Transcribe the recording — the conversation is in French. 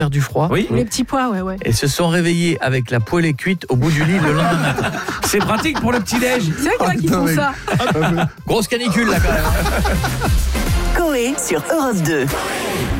du froid. Oui. Les petits pois, ouais. Et se sont réveillés avec la poêlée cuite au bout du lit le lendemain matin. C'est pratique pour le petit-déj. C'est vrai qu'il y en a qui font ça. Grosse canicule là quand même. Coé sur Europe 2.